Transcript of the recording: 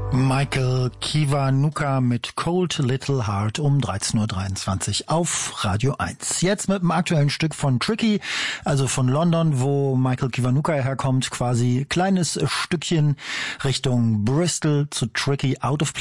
Michael Kiwanuka mit Cold Little Heart um 13.23 Uhr auf Radio 1. Jetzt mit einem aktuellen Stück von Tricky, also von London, wo Michael Kiwanuka herkommt, quasi kleines Stückchen Richtung Bristol zu Tricky, Out of Place.